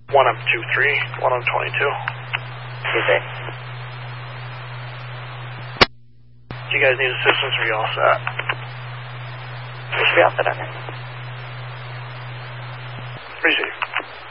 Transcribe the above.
1M23, 1M22. Tuesday. Do you guys need assistance or are you all set? We should be all set on it. Receive.